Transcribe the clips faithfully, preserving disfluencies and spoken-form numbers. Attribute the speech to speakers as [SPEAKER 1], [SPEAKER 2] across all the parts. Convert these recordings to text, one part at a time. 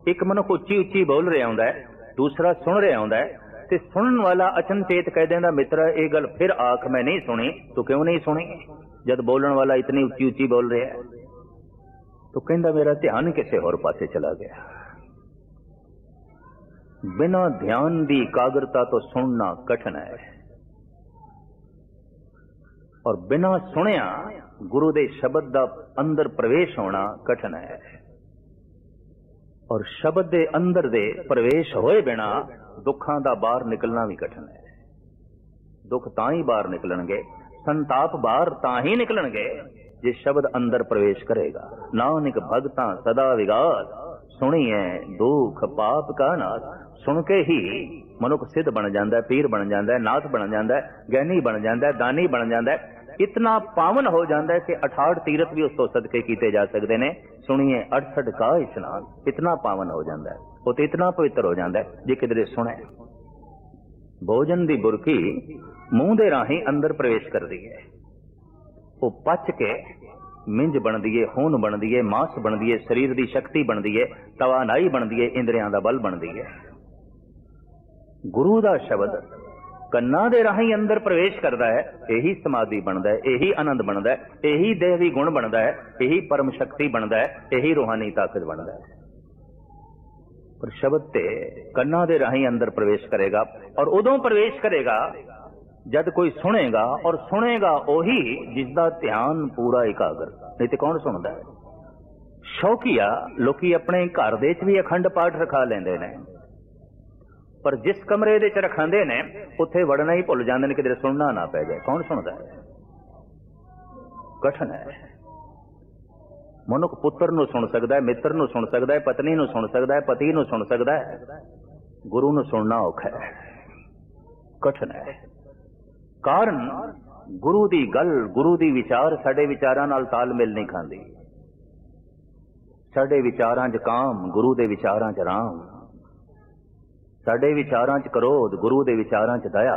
[SPEAKER 1] एक मनुख उच्ची उच्ची बोल रहा होंदा है, दूसरा सुन रहा होंदा है, ते सुनन वाला अचनचेत कह देंदा मित्र ये गल फिर आख मैं नहीं सुनी, तो क्यों नहीं सुनी? जब बोलन वाला इतनी उच्ची उच्ची बोल रहा है तो कहंदा मेरा ध्यान किसी होर पासे चला गया। बिना ध्यान दी एकाग्रता तो सुनना कठिन है, और बिना सुनिया गुरु दे शब्द दा अंदर प्रवेश होना कठिन है, और शब्द दे अंदर दे प्रवेश होए बिना दुखां दा बाहर निकलना भी कठिन है। दुख तां ही बाहर निकलणगे, संताप बाहर तां ही निकलणगे जे शब्द अंदर प्रवेश करेगा। नानक भगतां सदा विगास, सुनिए दुख पाप का नाश। सुन के ही मनुख सिद्ध बन जाता है, पीर बन जाता है, नाथ बन जाता है, ज्ञानी बन जाता है, दानी बन जाता है, इतना पावन हो जाता है कि अठाठ तीरथ भी उस तो सदके कीते जा सकते हैं। सुनिए अड़सठ का स्नान, इतना पावन हो जाता है, वो तो इतना पवित्र हो जाता है जे किधरे सुने। भोजन की बुरकी मूँह दे राही अंदर प्रवेश कर दी है, वो पच के मिंज बनती है, खून बनती है, मांस बनती है, शरीर की शक्ति बनती है, तवानाई बनती है, इंद्रियां का बल बनती है। गुरु का शब्द कन्ना दे राही अंदर प्रवेश करता है, यही समाधि बनता है, यही आनंद बनता है, यही देवी गुण बनता है, यही परम शक्ति बनता है, यही रूहानी ताकत बनता है। पर शब्द ते कन्ना दे राही अंदर प्रवेश करेगा, और उदों प्रवेश करेगा जद कोई सुनेगा, और सुनेगा ओही जिसका ध्यान पूरा एकाग्र। नहीं तो कौन सुनता है? शौकिया लोकी अपने घर दे च भी अखंड पाठ रखा लेंदे ने, पर जिस कमरे दे च रखांदे ने उत्थे वड़ना ही भुल जांदे ने, किधरे सुनना ना पै जाए। कौन सुनता है? कठिन है। मनुख पुत्र नूं सुन सकता है, मित्र नूं सुन सकता है, पत्नी नूं सुन सकता है, पति नूं सुन सकता है, गुरु नूं सुनना औखा है, कठिन है। कारण गुरु दी गल, गुरु दी विचार साडे विचारां नाल तालमेल नहीं खांदी। साडे विचारां च काम, गुरु दे विचारां च राम। साडे विचारां च क्रोध, गुरु दे विचारां च दया।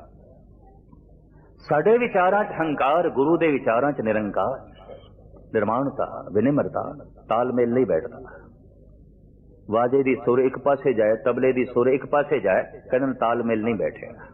[SPEAKER 1] साडे विचारां च हंकार, गुरु दे विचारां च निरंकार। निर्माणता, विनिम्रता, तालमेल नहीं बैठता। वाजे दी सुर एक पासे जाए, तबले दी सुर एक पासे जाए, कहन तालमेल नहीं बैठेगा,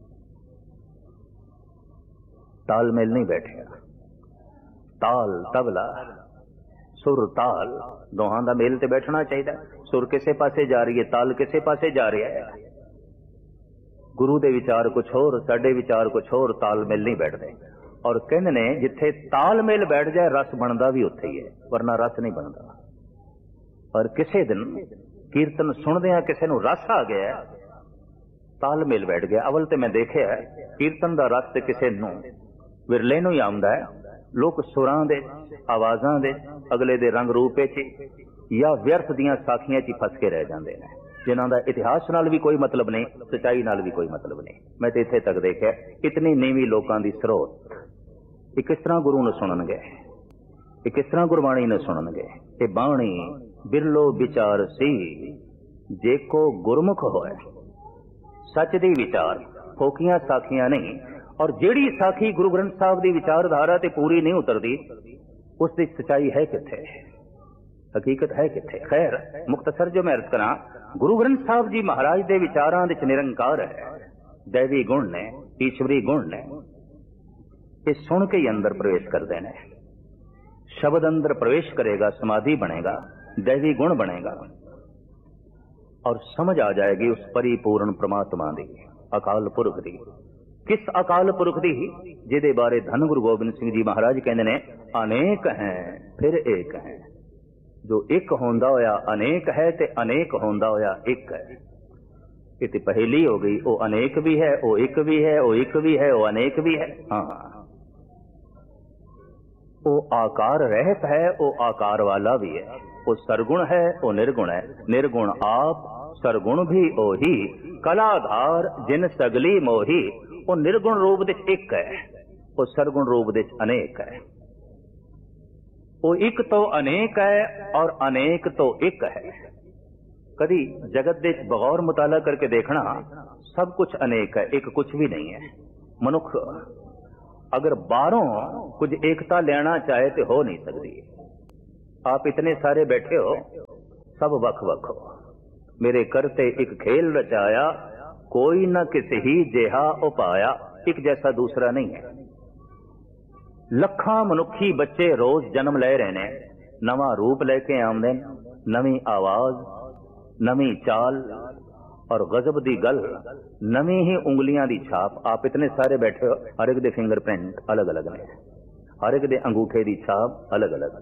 [SPEAKER 1] तालमेल नहीं बैठेगा। ताल तबला, सुर ताल, दोहां दा मेल ते बैठना चाहिए। सुर किसे पासे जा रही है, ताल किसे पासे जा रहा है। गुरु दे विचार कुछ होर, साडे विचार कुछ होर, तालमेल नहीं बैठते। और कहंदे ने जिथे तालमेल बैठ जाए रस बनता भी उत्थे ही है, वरना रस नहीं बनता। और किसी दिन कीर्तन सुनदियां किसी नूं रस आ गया, तालमेल बैठ गया। अवल ते मैं देखिया कीर्तन दा रस ते किसी नूं विरले नूं ही आउंदा है। लोग सुरां दे, आवाज़ां दे, अगले दे रंग रूप च या व्यर्थ दियां साखियां च फस के रह जाते हैं, जिन्हां दा इतिहास नाल भी कोई मतलब नहीं, सच्चाई नाल भी कोई मतलब नहीं। मैं तो इत्थे तक देखिया इतनी नीवी लोगों की स्रोत, ये किस तरह गुरु नूं सुणनगे, ये किस तरह गुरबाणी नूं सुणनगे। ये बाणी बिरलो विचार सी जेको गुरमुख होए, सच दी विचार, फोकियां साखियां नहीं। और जेड़ी साखी गुरु ग्रंथ साहब की विचारधारा ते पूरी नहीं उतरती, उसकी सच्चाई है किथे, हकीकत है किथे। खैर मुख्तसर जो मैं अर्ज करा, गुरु ग्रंथ साहब जी महाराज के विचारां विच निरंकार है, दैवी गुण ने, ईश्वरी गुण ने। ये सुन के ही अंदर प्रवेश करते हैं। शब्द अंदर प्रवेश करेगा, समाधि बनेगा, दैवी गुण बनेगा, और समझ आ जाएगी उस परिपूर्ण परमात्मा दी, अकाल पुरख दी। किस अकाल पुरख दी? जिहदे बारे धन गुरु गोबिंद सिंह जी महाराज कहते ने, अनेक हैं फिर एक हैं। जो एक होंदा होया अनेक है, ते अनेक होंदा होया एक है। ये तो पहेली हो गई। वो अनेक भी है, वो एक भी है, वो एक भी है, वो अनेक भी है। हाँ, वो आकार रहत है, वो आकार वाला भी है। वो सरगुण है, वो निर्गुण है। निर्गुण आप, सरगुण भी ओही, कलाधार जिन सगली मोही। वो निर्गुण रूप दे एक है, वो सरगुण रूप दे अनेक है। वो एक तो अनेक है और अनेक तो एक है। कभी जगत दे बगौर मुताला करके देखना, सब कुछ अनेक है, एक कुछ भी नहीं है। मनुख अगर बाहरों कुछ एकता लेना चाहे तो हो नहीं सकती। आप इतने सारे बैठे हो, सब वख वख हो। मेरे करते एक खेल रचाया, कोई न किसी ही जिहा उपाया। एक जैसा दूसरा नहीं है। लखां मनुखी बच्चे रोज जन्म ले रहे ने, नवा रूप लेके आउंदे, नवी आवाज, नवी चाल और गजब दी गल, नवी ही उंगलियां दी छाप। आप इतने सारे बैठे हो, हर एक दे फिंगर प्रिंट अलग अलग ने, हर एक दे अंगूठे दी छाप अलग अलग।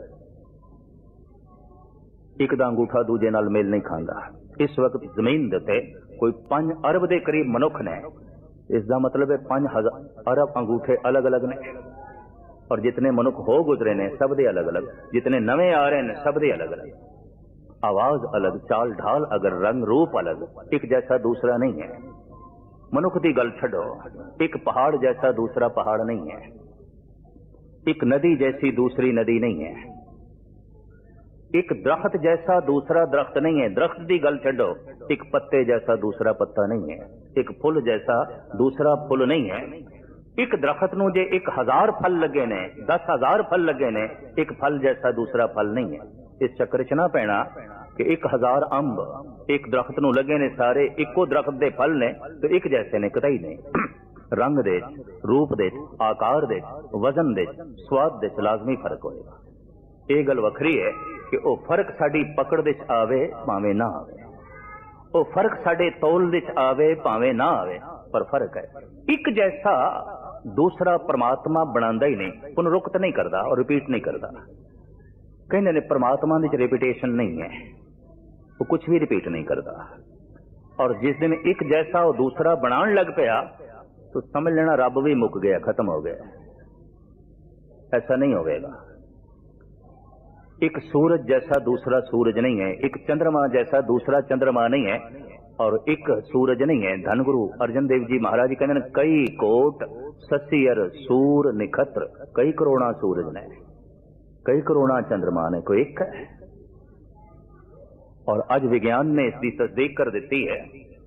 [SPEAKER 1] एक दा अंगूठा दूजे नाल मेल नहीं खांदा। इस वक्त जमीन दे उत्ते कोई पांच अरब दे करीब मनुख ने, इसका मतलब है पांच हजार अरब अंगूठे अलग अलग ने। और जितने मनुख हो गुजरे ने सब दे अलग अलग, जितने नवे आ रहे हैं सब दे अलग अलग। आवाज अलग, चाल ढाल अगर, रंग रूप अलग, एक जैसा दूसरा नहीं है। मनुख की गल छड़ो, एक पहाड़ जैसा दूसरा पहाड़ नहीं है। एक नदी जैसी दूसरी नदी नहीं है। एक दरख्त जैसा दूसरा दरख्त नहीं है। दरख्त की गल छड़ो, एक पत्ते जैसा दूसरा पत्ता नहीं है। एक फुल जैसा दूसरा फुल नहीं है। एक दरख्त नूं जे एक हजार फल लगे ने, दस हजार फल लगे ने, एक फल जैसा दूसरा फल नहीं है। इस चक्कर च ना पैना कि एक हजार अंब एक दरख्त नूं लगे ने, सारे इको दरख्त दे फल ने तो एक जैसे ने, कतई नहीं। रंग दे, रूप दे, आकार दे, वजन दे, स्वाद दे लाजमी फर्क होएगा। ये गल वखरी है कि वह फर्क साडी पकड़ दे आवे भावें ना आवे, वो फर्क साडे तौल दे आवे भावें ना आवे, पर फर्क है। एक जैसा दूसरा परमात्मा बनांदा ही नहीं, पुनरुक्त नहीं करता और रिपीट नहीं करता। कहने ने परमात्मा में रिपीटेशन नहीं है, वो कुछ भी रिपीट नहीं करता। और जिस दिन एक जैसा वो दूसरा बनान लग पाया तो समझ लेना रब भी मुक गया, खत्म हो गया। ऐसा नहीं होगा। एक सूरज जैसा दूसरा सूरज नहीं है, एक चंद्रमा जैसा दूसरा चंद्रमा नहीं है, और एक सूरज नहीं है। धनगुरु अर्जन देव जी महाराज जी कहते हैं, कई कोट ससियर सूर निखत्र, कई करोड़ा सूरज ने, कई करोड़ा चंद्रमा ने, कोई एक है। और आज विज्ञान ने इसकी तस्दीक कर दी है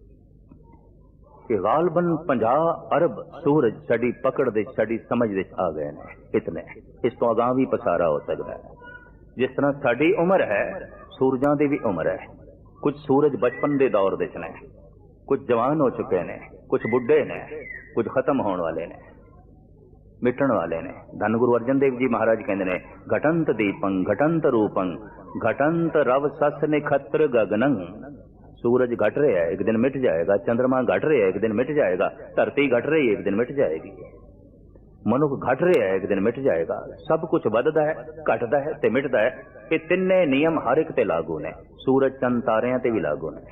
[SPEAKER 1] कि गालबन पचास अरब सूरज साड़ी पकड़ दे, साड़ी समझ दे आ गए ने। इतने इस तो अगां भी पसारा हो सकता है। जिस तरह साड़ी उम्र है, सूरजां दी भी उम्र है। कुछ सूरज बचपन के दौर दे ने, कुछ जवान हो चुके ने, कुछ बुढ़े ने, कुछ खत्म होने वाले ने, मिटण वाले ने। धन गुरु अर्जन देव जी महाराज कहते हैं, घटंत दीपं घटंत रूपं घटंत रव सस निखत्र गगनं। सूरज घट रहा है, एक दिन मिट जाएगा। चंद्रमा घट रहा है, एक दिन मिट जाएगा। धरती घट रही है, एक दिन मिट जाएगी। मनुख घट रहा है, एक दिन मिट जाएगा। सब कुछ बददा है, घटदा है ते मिटदा है। ये तिन्ने नियम हर एक ते लागू ने, सूरज चंद तारियां ते भी लागू ने।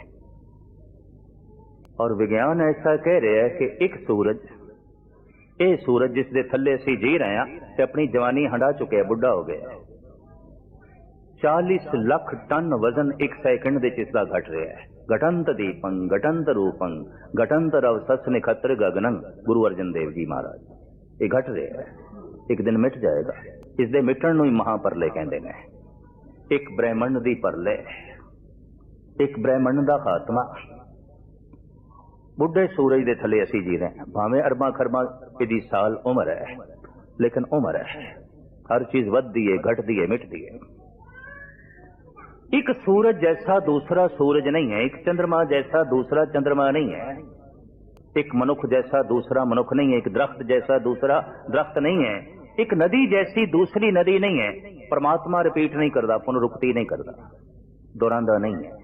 [SPEAKER 1] और विज्ञान ऐसा कह रहा है कि एक सूरज, ये सूरज जिस दे थल्ले असीं जी रहे हैं, ते अपनी जवानी हंडा चुके, बुढ़ा हो गया। चालीस लाख टन वजन एक सैकंड दे इसका घट रहा है। घटंत दीपं घटंत रूपं घटंत रव सस निखत्र गगनं। गुरु अर्जन देव जी महाराज ये घट रहा है, एक दिन मिट जाएगा। इस दे मिटण नूं ही महापरले कहंदे ने। एक ब्रह्मंड दी परले, एक ब्रह्मंड दा खात्मा। बुढ़े सूरज दे थले असी जी रहे हैं, भावें अरबा खरबा इहदी साल उम्र है, लेकिन उम्र है। हर चीज वधदी है, घटदी है, मिटदी है। एक सूरज जैसा दूसरा सूरज नहीं है, एक चंद्रमा जैसा दूसरा चंद्रमा नहीं है, एक मनुख जैसा दूसरा मनुख नहीं है, एक दरख्त जैसा दूसरा दरख्त नहीं है, एक नदी जैसी दूसरी नदी नहीं है। परमात्मा रिपीट नहीं करता, पुनरुक्ति नहीं करता, दोहरांदा नहीं है।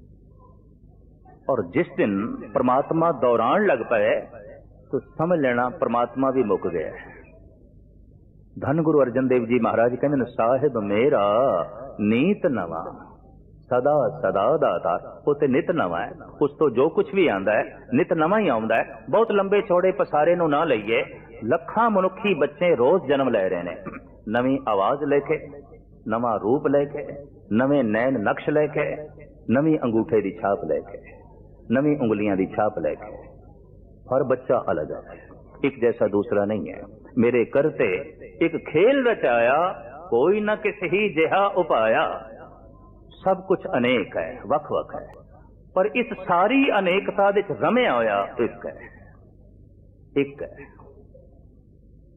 [SPEAKER 1] और जिस दिन परमात्मा दौरान लग पाए तो समझ लेना परमात्मा भी मुक गया है। धन गुरु अर्जन देव जी महाराज कहते, साहिब मेरा नीत नवा सदा सदा दाता। वो तो नित नवा है, उस तो जो कुछ भी आंदा है नित नवा ही आंदा है। बहुत लंबे चौड़े पसारे नूं ना लईए, लखां मनुखी बच्चे रोज जन्म ले रहे ने, नवी आवाज लेके, नवा रूप लेके, नवे नैन नक्श लेके, नवी अंगूठे की छाप लेके, नवी उंगलियां की छाप लेके। हर बच्चा अलग है, एक जैसा दूसरा नहीं है। मेरे करते एक खेल रचाया, कोई न किसी ही जिहा उपाया। सब कुछ अनेक है, वख वख है, पर इस सारी अनेकता दे रमिया होया एक है, एक है।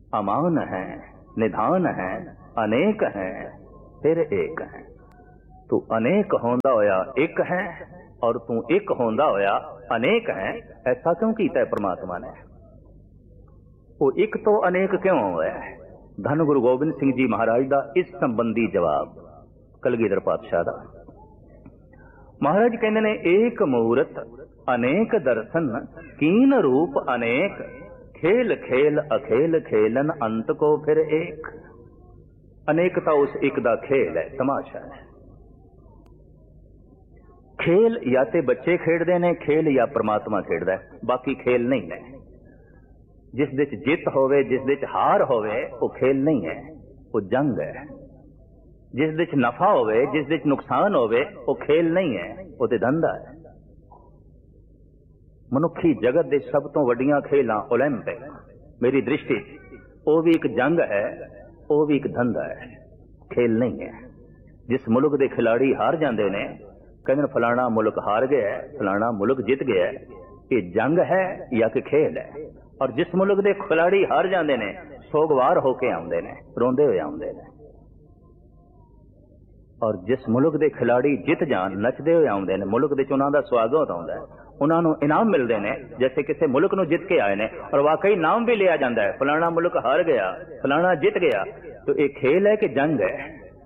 [SPEAKER 1] अमान है, निधान है, अनेक है, फिर एक है। तू अनेक होंदा होया एक है और तू एक होंदा होया अनेक है, ऐसा क्यों कीता है परमात्मा ने? वो एक तो अनेक क्यों होया है? धन गुरु गोबिंद सिंह जी महाराज का इस संबंधी जवाब कलगीधर पातशाह दा। महाराज कहते ने एक मूरत अनेक दर्शन कीन रूप अनेक, खेल खेल अखेल खेलन अंत को फिर एक। अनेकता उस एक दा खेल है, तमाशा है। खेल या ते बच्चे खेडदे ने, खेल या परमात्मा खेडदा है, बाकी खेल नहीं है। जिस विच जित होवे, जिस विच हार होवे, वो खेल नहीं है, वो जंग है। जिस विच नफा होवे, जिस विच नुकसान होवे, वो खेल नहीं है, वो ते धंधा है। मनुखी जगत दे सब तो वड्डियां खेलां ओलंपिक मेरी दृष्टि वो भी एक जंग है, वो भी एक धंधा है, खेल नहीं है। जिस मुल्क दे खिलाड़ी हार जाते ने, कहते फलाना मुल्क हार गया है, फलाना मुल्क जीत गया है, ये जंग है या कि खेल है। और जिस मुल्क दे खिलाड़ी हार जाते ने, सोगवार होके आउंदे ने, रोंदे हुए आउंदे ने। और जिस मुल्क दे खिलाड़ी जित जान, नचदे हुए आउंदे ने, मुल्क दे उन्हां दा स्वागत आउंदा है, उन्होंने इनाम मिलते हैं जैसे किसी मुल्क नूं जित के आए ने, और वाकई नाम भी लिया जाता है, फलाना मुल्क हार गया, फलाना जित गया। तो ये खेल है कि जंग है?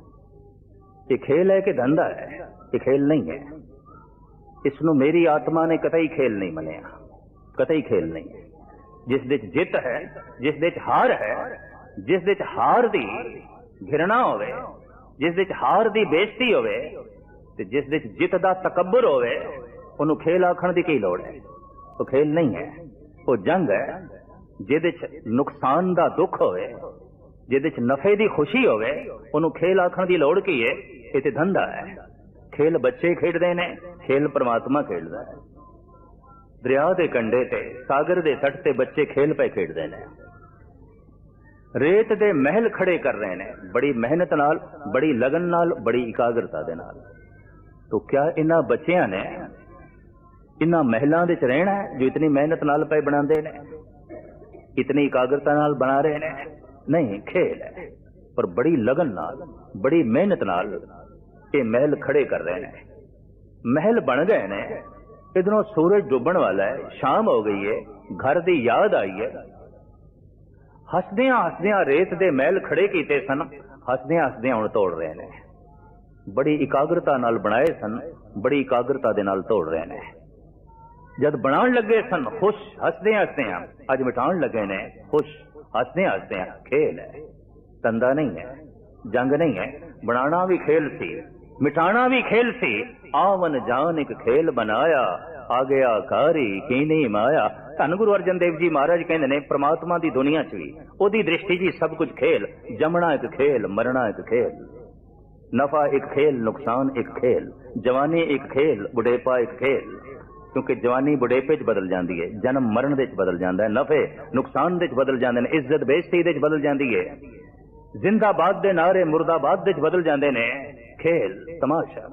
[SPEAKER 1] ये खेल है कि धंधा है? ये खेल नहीं है। इसनों मेरी आत्मा ने कतई खेल नहीं मनिया, कतई खेल नहीं है। जिस विच जित है, जिस विच हार है, जिस विच हार दी घृणा होवे, जिस विच हार दी बेइज्जती होवे, ते जिस विच जित दा तकब्बुर होवे, उन्होंने खेल आखण की की लोड़ है? वो खेल नहीं है, वो जंग है। जिहदे च नुकसान दा दुख होवे, जिहदे च नफे दी खुशी होवे, उन्होंने खेल आखण की लोड़ की है? ये ते धंधा है। खेल बच्चे खेडदे ने, खेल परमात्मा खेडदा है। दरिया दे कंढे ते, सागर दे तट ते बच्चे खेल पे खेडदे ने। रेत दे महल खड़े कर रहे ने, बड़ी मेहनत नाल, बड़ी लगन नाल, बड़ी एकाग्रता दे नाल। तो क्या इन्हां बच्चियां ने इन्हां महलों दे च रहना है जो इतनी मेहनत नाल पे बनाते हैं, इतनी एकाग्रता नाल बना रहे हैं? नहीं, खेल है। पर बड़ी लगन नाल, बड़ी मेहनत नाल ये महल खड़े कर रहे हैं। महल बन गए ने, इधरों सूरज डूबण वाला है, शाम हो गई है, घर की याद आई है। हसदियां हसदियां रेत दे महल खड़े कीते सन, हसदियां हसदियां हुण तोड़ रहे हैं। बड़ी एकाग्रता नाल बनाए सन, बड़ी एकाग्रता दे नाल तोड़ रहे हैं। जद बनान लगे सन खुश हसदे हसदे, अज मिटान लगे ने खुश हसदे हसदे। खेल है, धंधा नहीं है, जंग नहीं है। बनाना भी खेल सी, मिटाना भी खेल सी। आवन जान एक खेल बनाया, आ गया कारी की नहीं माया। धन गुरु अर्जन देव जी महाराज कहते ने, परमात्मा की दुनिया च भी ओदी दृष्टि जी सब कुछ खेल। जमना एक खेल, मरना एक खेल, नफा एक खेल, नुकसान एक खेल, जवानी एक खेल, बुढ़ेपा एक खेल। क्योंकि जवानी बुढ़ेपे च बदल जाती है, जन्म मरण दे च बदल जाता है, नफे नुकसान दे च बदल जाते हैं, इज्जत बेइज्जती दे च बदल जाती है, जिंदाबाद दे नारे मुर्दाबाद दे च बदल जाते हैं। खेल तमाशा,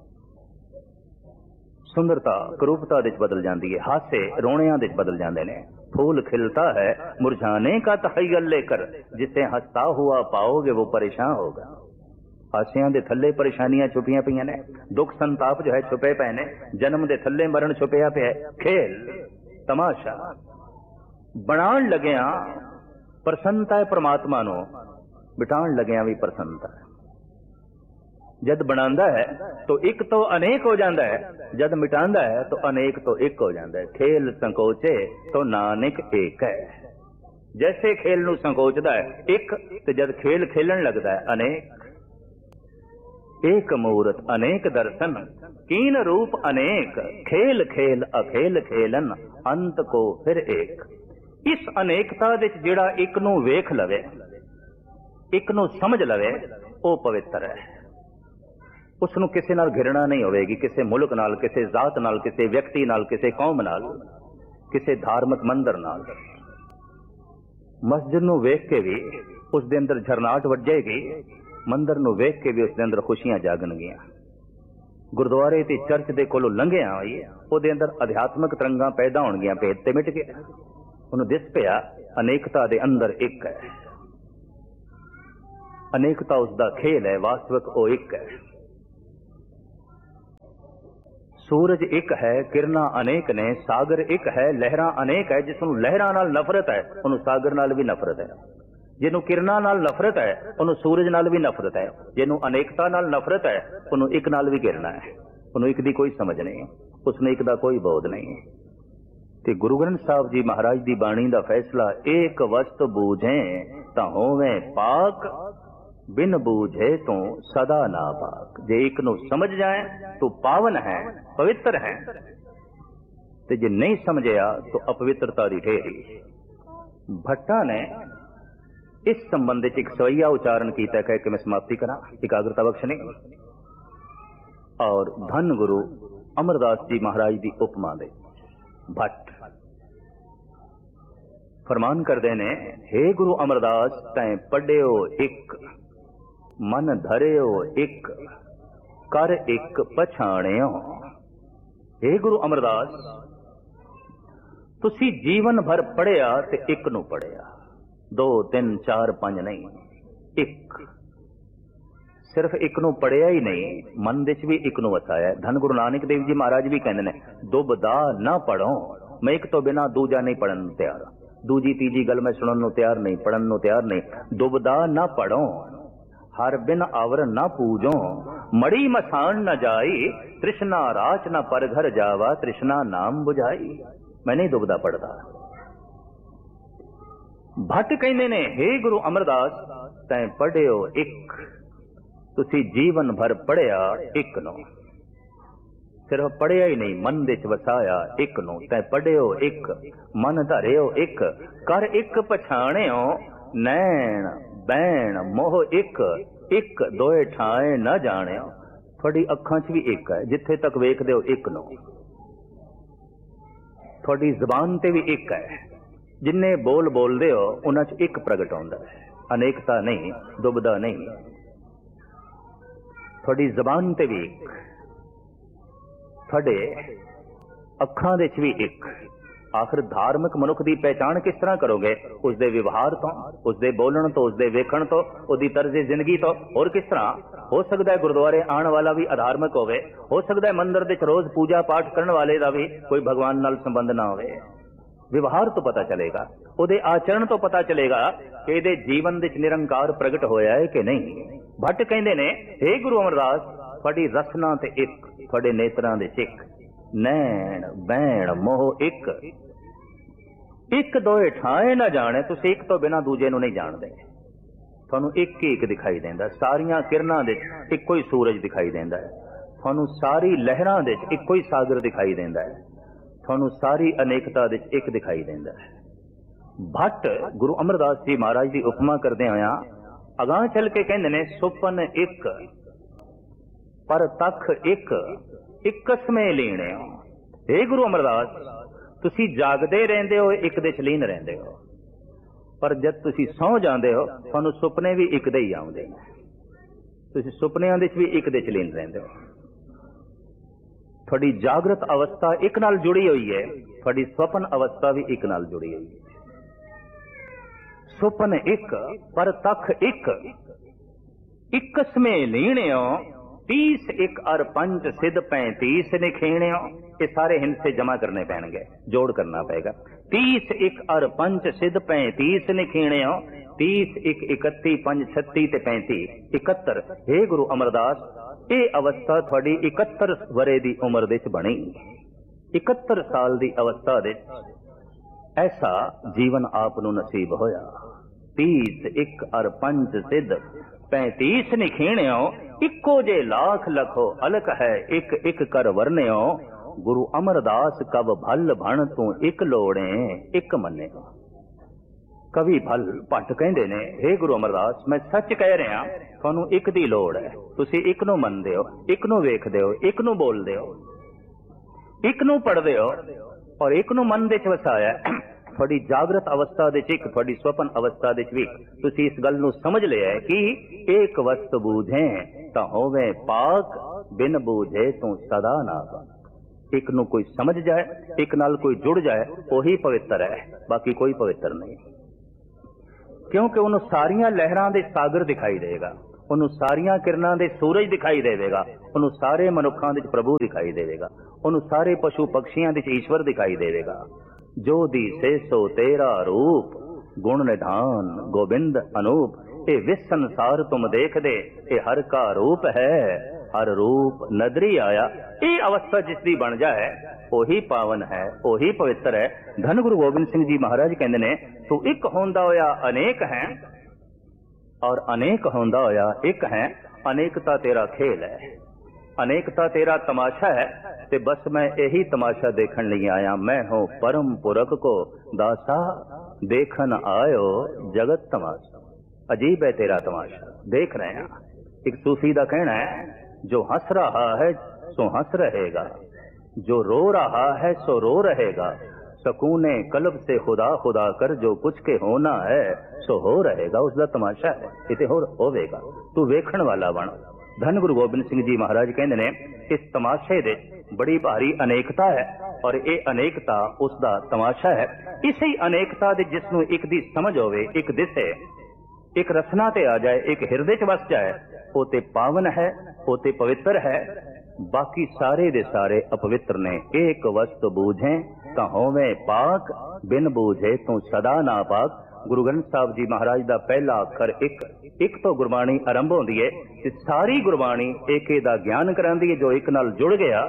[SPEAKER 1] सुंदरता करूपता दे च बदल जाती है, हासे रोणियां दे च बदल जाते हैं। फूल खिलता है मुरझाने का तखय्युल लेकर, जिसे हंसता हुआ पाओगे वो परेशान होगा। हासियां दे थल्ले परेशानियां छुपियां पईयां ने, दुख संताप जो है छुपे पे ने, जन्म दे थल्ले मरण छुपिया पे है। खेल तमाशा, बनान लगिया प्रसन्नता है परमात्मा नो, बिठान लगिया भी प्रसन्नता है। जद बनांदा है तो एक तो अनेक हो जाता है, जद मिटांदा है तो अनेक तो एक हो जाता है। खेल संकोचे तो नानक एक है। जैसे खेल नू संकोचदा है एक, तो जद खेल खेलन लगता है अनेक। एक मूरत अनेक दर्शन कीन रूप अनेक, खेल खेल अखेल खेलन अंत को फिर एक। इस अनेकता दे जिहड़ा एक नू वेख लवे, एक नू समझ लवे, वो पवित्र है। उसनू किसी नाल घृणा नहीं होवेगी, किसी मुल्क नाल, किसी जात नाल, किसी व्यक्ति नाल, किसी कौम नाल, किसी धार्मिक मंदिर नाल। मस्जिद नू वेख के भी उस दे अंदर झरनाट वजेगी, मंदिर नू वेख के भी उस दे अंदर खुशियां जागणगियां। गुरुद्वारे ते चर्च दे कोलों लंघिया उहदे अंदर अध्यात्मक तरंगां पैदा होणगियां, भेद ते मिट गया। उहनूं दिस पिया अनेकता दे अंदर एक है, अनेकता उसका खेल है, वास्तविक वो एक है। सूरज एक है, किरणा अनेक ने, सागर एक है, लहरां अनेक है। जिसनूं लहरां नाल नफरत है उन्होंने सागर नाल भी नफरत है। जिन्हों किरणा नाल नफरत है उन्होंने सूरज नाल भी नफरत है। जिन्हों अनेकता नाल नफरत है उन्होंने एक नाल भी किरणा है। उन्होंने एक दी कोई समझ नहीं, उसने एक दा कोई बोध नहीं। ते गुरु ग्रंथ साहब जी महाराज दी बाणी दा फैसला, एक वस्त बूझे तां होवें पाक, बिन बूझे तो सदा ना पाक। जे एक नू समझ जाए तो पावन है, पवित्र है, ते जे नहीं समझया तो अपवित्रता दी ढेरी। भट्टा ने इस संबंध में एक सवैया उच्चारण किया, कह के मैं समाप्ति करा, एकाग्रता बख्शनी। और धन गुरु अमरदास जी महाराज की उपमा दे भट्ट फरमान करते ने, हे गुरु अमरदास तैं पढ़ियो एक, मन धरियो एक, कर एक पछाणियो। हे गुरु अमरदास, तुसी जीवन भर पढ़िया ते एक नू पढ़िया, दो तीन चार पांच नहीं, एक। सिर्फ एक नू पढ़िया ही नहीं, मन विच भी एक नू वसाया। धन गुरु नानक देव जी महाराज भी कहते ने, दुबदा ना पढ़ो, मैं एक तो बिना दूजा नहीं पढ़न नू तैयार, दूजी तीजी गल मैं सुनन नू तैयार नहीं, पढ़न नू तैयार नहीं। दुबदा ना पढ़ो, हर बिन आवर न पूजो, मड़ी मसान न जाई, तृष्णा राच न पर घर जावा, तृष्णा नाम बुझाई। मैं नहीं दुबदा पढ़ता। भट्ट कहने ने, हे गुरु अमरदास तैं पढ़ियो एक, तुसी जीवन भर पढ़िया एक नो। सिर्फ पढ़िया ही नहीं, मन विच वसाया एक नो। तैं पढ़ियो एक, मन धरियो एक, कर एक पछाणियो, नैण बैण मोह एक, एक दोए ठाए न जाने। थोड़ी अखां च भी एक है, जिथे तक वेखदे हो एक नो। थोड़ी जबान ते भी एक है, जिन्ने बोल बोलदे हो उन्हां च एक प्रगट होंदा है, अनेकता नहीं, दुबदा नहीं। थोड़ी जबान ते भी एक, थोड़े अखां दे च भी एक। आखिर धार्मिक मनुख की पहचान किस तरह करोगे? उसके व्यवहार तो, उसके बोलण तो, उसके वेखण तो, उसकी तर्ज जिंदगी तो। और किस तरह हो सकता है गुरुद्वारे आने वाला भी अधार्मिक होवे, हो सकता है मंदिर दे रोज पूजा पाठ करने वाले का भी कोई भगवान नाल संबंध ना होवे। व्यवहार तो पता चलेगा, उहदे आचरण तो पता चलेगा कि इहदे जीवन दे निरंकार प्रगट होया है कि नहीं। भट्ट कहंदे ने, हे गुरु अमरदास, तुहाडी रसना ते एक, तुहाडे नेत्रां दे एक, नैण बैण मोह एक, एक दोए ठाए ना जाने। तुस एक तो बिना दूजे नू नहीं जानते। तुहानू एक ही एक दिखाई देंदा, सारियां किरणां दे इक्को ही सूरज दिखाई देंदा है। तुहानू सारी लहरां दे इक्को ही सागर दिखाई देंदा है। तुहानू सारी अनेकता दे एक दिखाई देंदा है। भट्ट गुरु अमरदास जी महाराज की उपमा करदे होया अगां चल के कहंदे ने, सुपन एक पर तख एक, एक में लीने। हे गुरु अमरदास, तुसी जागदे रहंदे हो, एक दे च लीन रहंदे हो, पर जब तुसी सौ जांदे हो तुहानू सुपने भी एक दे ही आउंदे ने। तुसी सुपनियां दे च भी एक दे च लीन रहंदे हो। थोड़ी जागृत अवस्था एक नाल जुड़ी हुई है, थोड़ी स्वप्न अवस्था भी एक नाल जुड़ी हुई है। सुपन एक पर तख एक, इक्स में लीणियो, तीस एक अर पंच सिद्ध पैंतीस निखेणियो। ये सारे हिंसे जमा करने पैणगे, जोड़ करना पड़ेगा। तीस एक अर पंच सिद्ध पैंतीस निखेणियो, तीस एक इकती पंच छत्ती ते पैंती इकहत्तर। हे गुरु अमरदास, ये अवस्था थोड़ी इकहत्तर वरे दी उम्र दे च बनी। इकहत्तर साल दी अवस्था दे ऐसा जीवन आप नू नसीब होया। तीस एक अर पंच सिद्ध पैंतीस निखेणियो, इक्को जे लाख लखो अलख है, एक एक कर वर्ण्यो। गुरु अमरदास कब भल भण तू एक लोड़े, एक मन्ने। कवि भल भट्ट कहंदे ने, हे गुरु अमरदास, मैं सच कह रहा, तुहानू एक दी लोड़ है। तुसी एक नू मनदे हो, एक नू वेखदे हो, एक नू बोलदे हो, एक नू पढ़दे हो और एक नू मन दे च वसाया। थोड़ी जागृत अवस्था दे एक, थोड़ी स्वप्न अवस्था दे एक। तुसी इस गल नू समझ लिया है कि एक वस्त बूझे तां होवे पाक, बिन बूझे तू सदा ना पाक। एक नू कोई समझ जाए, एक नाल कोई जुड़ जाए, वही पवित्र है, बाकी कोई पवित्र नहीं। क्योंकि उन्होंने सारियां लहरां दे सागर दिखाई देगा, ਉਹਨੂੰ ਸਾਰੀਆਂ ਕਿਰਨਾਂ ਦੇ ਸੂਰਜ ਦਿਖਾਈ ਦੇਵੇਗਾ, ਉਹਨੂੰ ਸਾਰੇ ਮਨੁੱਖਾਂ ਦੇ ਪ੍ਰਭੂ ਦਿਖਾਈ ਦੇਵੇਗਾ, ਉਹਨੂੰ ਸਾਰੇ ਪਸ਼ੂ ਪਕਸ਼ੀਆਂ ਦੇ ਈਸ਼ਵਰ ਦਿਖਾਈ ਦੇਵੇਗਾ। ਜੋ ਦੀਸੇ ਸੋ ਤੇਰਾ ਰੂਪ, ਗੁਣ ਨਿਧਾਨ ਗੋਬਿੰਦ ਅਨੂਪ। ਇਹ ਵਿਸ ਸੰਸਾਰ ਤੁਮ ਦੇਖਦੇ, ਇਹ ਹਰ ਕਾ ਰੂਪ ਹੈ, ਹਰ ਰੂਪ ਨਦਰੀ ਆਇਆ। ਇਹ ਅਵਸਥਾ ਜਿਸ ਦੀ ਬਣ ਜਾਏ ਉਹੀ ਪਾਵਨ ਹੈ, ਉਹੀ ਪਵਿੱਤਰ ਹੈ। ਧੰਨ ਗੁਰੂ ਗੋਬਿੰਦ ਸਿੰਘ ਜੀ ਮਹਾਰਾਜ ਕਹਿੰਦੇ ਨੇ, ਤੂੰ ਇੱਕ ਹੁੰਦਾ ਹੋਇਆ ਅਨੇਕ ਹੈ, ਔਰ ਅਨੇਕ ਹੁੰਦਾ ਹੋਇਆ ਇੱਕ ਹੈ। ਅਨੇਕਤਾ ਤੇਰਾ ਖੇਲ ਹੈ, ਅਨੇਕਤਾ ਤੇਰਾ ਤਮਾਸ਼ਾ ਹੈ, ਤੇ ਬਸ ਮੈਂ ਇਹੀ ਤਮਾਸ਼ਾ ਦੇਖਣ ਲਈ ਆਇਆ। ਮੈਂ ਹੂੰ ਪਰਮ ਪੁਰਖ ਕੋ ਦਾਸਾ, ਦੇਖਣ ਆਇਓ ਜਗਤ ਤਮਾਸ਼ਾ। ਅਜੀਬ ਹੈ ਤੇਰਾ ਤਮਾਸ਼ਾ, ਦੇਖ ਰਹੇ ਹਾਂ। ਇੱਕ ਸੂਫੀ ਦਾ ਕਹਿਣਾ ਹੈ, ਜੋ ਹੱਸ ਰਹਾ ਹੈ ਸੋ ਹੱਸ रहेगा, जो रो रहा है सो रो रहेगा, ਸਕੂਨੇ ਕਲਬ ਸੇ ਖੁਦਾ ਖੁਦਾ ਕਰ, ਜੋ ਕੁਛ ਕੇ ਹੋਣਾ ਹੈ ਸੋ ਹੋ ਰਹੇਗਾ। ਉਸ ਦਾ ਤਮਾਸ਼ਾ ਹੈ, ਇਹ ਤੇ ਹੋਰ ਹੋਵੇਗਾ। ਤੂੰ ਵੇਖਣ ਵਾਲਾ ਬਣ। ਧੰਨ ਗੁਰੂ ਗੋਬਿੰਦ ਸਿੰਘ ਜੀ ਮਹਾਰਾਜ ਕਹਿੰਦੇ ਨੇ, ਇਸ ਤਮਾਸ਼ੇ ਦੇ ਬੜੀ ਭਾਰੀ ਅਨੇਕਤਾ ਹੈ, ਔਰ ਇਹ ਅਨੇਕਤਾ ਉਸ ਦਾ ਤਮਾਸ਼ਾ ਹੈ। ਇਸੇ ਅਨੇਕਤਾ ਦੇ ਜਿਸ ਨੂੰ ਇੱਕ ਦੀ ਸਮਝ ਹੋਵੇ, ਇੱਕ ਦਿਸੇ, ਇੱਕ ਰਸਨਾ ਤੇ ਆ ਜਾਏ, ਇੱਕ ਹਿਰਦੇ ਚ ਵਸ ਜਾਏ, ਉਹ ਤੇ ਪਾਵਨ ਹੈ, ਉਹ ਤੇ ਪਵਿੱਤਰ ਹੈ। ਬਾਕੀ ਸਾਰੇ ਦੇ ਸਾਰੇ ਅਪਵਿੱਤਰ ਨੇ। ਏਕ ਵਸਤ ਬੂਝੇ ਤਾਂ ਹੋਵੇਂ ਪਾਕ, ਬਿਨ ਬੂਝੇ ਤੂੰ ਸਦਾ ਨਾ ਪਾਕ। ਗੁਰੂ ਗ੍ਰੰਥ ਸਾਹਿਬ ਜੀ ਮਹਾਰਾਜ ਦਾ ਪਹਿਲਾ ਅੱਖਰ ਇੱਕ, ਇੱਕ ਤੋਂ ਗੁਰਬਾਣੀ ਆਰੰਭ ਹੁੰਦੀ ਹੈ, ਤੇ ਸਾਰੀ ਗੁਰਬਾਣੀ ਏਕੇ ਦਾ ਗਿਆਨ ਕਰਾਂਦੀ ਹੈ। ਜੋ ਇੱਕ ਨਾਲ ਜੁੜ ਗਿਆ,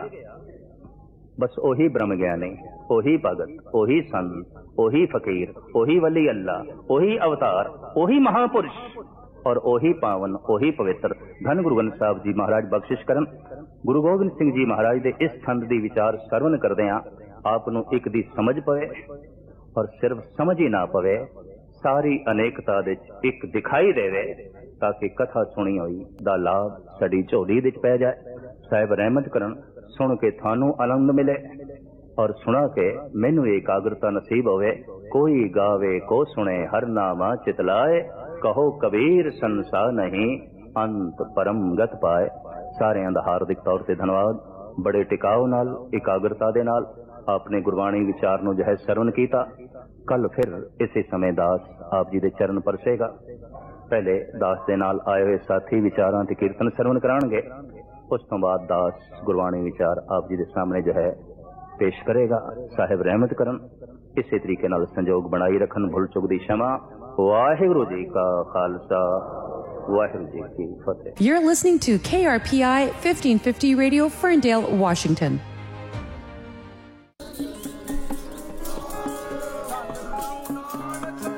[SPEAKER 1] ਬਸ ਉਹੀ ਬ੍ਰਹਮ ਗਿਆਨੀ, ਉਹੀ ਭਗਤ, ਉਹੀ ਸੰਤ, ਉਹੀ ਫਕੀਰ, ਉਹੀ ਵਲੀ ਅੱਲਾ, ਉਹੀ ਅਵਤਾਰ, ਉਹੀ ਮਹਾਪੁਰਸ਼, ਔਰ ਉਹੀ ਪਾਵਨ, ਉਹੀ ਪਵਿੱਤਰ। ਧੰਨ ਗੁਰੂ ਗ੍ਰੰਥ ਸਾਹਿਬ ਜੀ ਮਹਾਰਾਜ ਬਖਸ਼ਿਸ਼ ਕਰਨ। ਗੁਰੂ ਗੋਬਿੰਦ ਸਿੰਘ ਜੀ ਮਹਾਰਾਜ ਦੇ ਇਸ ਛੰਦ ਦੀ ਵਿਚਾਰ ਸਰਵਨ ਕਰਦੇ ਹਾਂ, ਆਪ ਨੂੰ ਇੱਕ ਦੀ ਸਮਝ ਪਵੇ, ਔਰ ਸਿਰਫ ਸਮਝ ਹੀ ਨਾ ਪਵੇ, ਸਾਰੀ ਅਨੇਕਤਾ ਦੇ ਇੱਕ ਦਿਖਾਈ ਦੇਵੇ, ਤਾਂ ਕਿ ਕਥਾ ਸੁਣੀ ਹੋਈ ਦਾ ਲਾਭ ਸਾਡੀ ਝੋਲੀ ਵਿੱਚ ਪੈ ਜਾਏ। ਸਾਹਿਬ ਰਹਿਮਤ ਕਰਨ, ਸੁਣ ਕੇ ਤੁਹਾਨੂੰ ਆਨੰਦ ਮਿਲੇ, ਔਰ ਸੁਣਾ ਕੇ ਮੈਨੂੰ ਇਕਾਗਰਤਾ ਨਸੀਬ ਹੋਵੇ। ਕੋਈ ਗਾਵੇ ਕੋ ਸੁਣੇ, ਹਰ ਨਾਮਾ ਚਿਤਲਾਏ, ਕਹੋ ਕਬੀਰ ਸੰਸਾਰ ਨਹੀਂ, ਅੰਤ ਪਰਮ ਗਤ ਪਾਏ। ਸਾਰਿਆਂ ਦਾ ਹਾਰਦਿਕ ਤੌਰ ਤੇ ਧੰਨਵਾਦ। ਬੜੇ ਟਿਕਾਉ ਨਾਲ, ਇਕਾਗਰਤਾ ਦੇ ਨਾਲ ਆਪਨੇ ਗੁਰਬਾਣੀ ਵਿਚਾਰ ਨੂੰ ਜਹ ਸਰਵਨ ਕੀਤਾ। ਕੱਲ ਫਿਰ ਇਸੇ ਸਮੇਂ ਦਾਸ ਆਪ ਜੀ ਦੇ ਚਰਨ ਪਰਸੇਗਾ। ਪਹਿਲੇ ਦਾਸ ਦੇ ਨਾਲ ਆਏ ਹੋਏ ਸਾਥੀ ਵਿਚਾਰਾਂ ਤੇ ਕੀਰਤਨ ਸਰਵਨ ਕਰਾਉਣਗੇ। ਉਸ ਤੋਂ ਬਾਅਦ ਦਾਸ ਗੁਰਬਾਣੀ ਵਿਚਾਰ ਆਪ ਜੀ ਦੇ ਸਾਹਮਣੇ ਜੋ ਹੈ ਪੇਸ਼ ਕਰੇਗਾ। ਸਾਹਿਬ ਰਹਿਮਤ ਕਰਨ, ਇਸੇ ਤਰੀਕੇ ਨਾਲ ਸੰਜੋਗ ਬਣਾਈ ਰੱਖਣ। ਭੁੱਲ ਚੁੱਕ ਦੀ क्षमा। ਵਾਹਿਗੁਰੂ ਜੀ ਕਾ ਖਾਲਸਾ, ਵਾਹਿਗੁਰੂ ਜੀ ਕੀ ਫਤਿਹ।
[SPEAKER 2] You're listening to K R P I fifteen fifty Radio, Ferndale, Washington.